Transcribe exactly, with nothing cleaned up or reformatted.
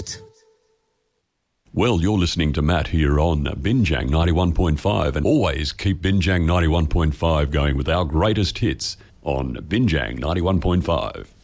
What? Well, you're listening to Matt here on Binjang ninety-one point five, and always keep Binjang ninety-one point five going with our greatest hits on Binjang ninety-one point five.